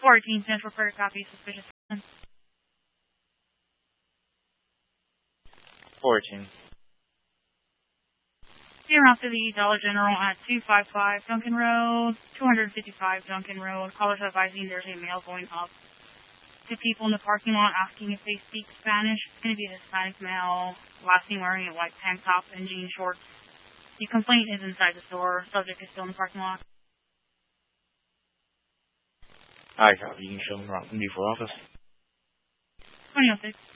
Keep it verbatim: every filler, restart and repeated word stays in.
fourteen Central Prayer copy, suspicious. fourteen. Zero out to the Dollar General at two five five Duncan Road, two fifty-five Duncan Road. Callers advising there's a mail going up to people in the parking lot asking if they speak Spanish. It's going to be a Hispanic male, last seen wearing a white tank top and jean shorts. The complaint is inside the store. Subject is still in the parking lot. I copy. You can show them around from the office. twenty oh six.